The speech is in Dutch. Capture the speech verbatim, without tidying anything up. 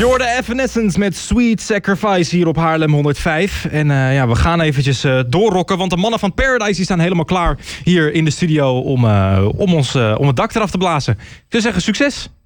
Jorde Evanescence met Sweet Sacrifice hier op Haarlem honderdvijf. En uh, ja, we gaan eventjes uh, doorrocken, want de mannen van Paradise die staan helemaal klaar hier in de studio om, uh, om, ons, uh, om het dak eraf te blazen. Ik zou zeggen, succes!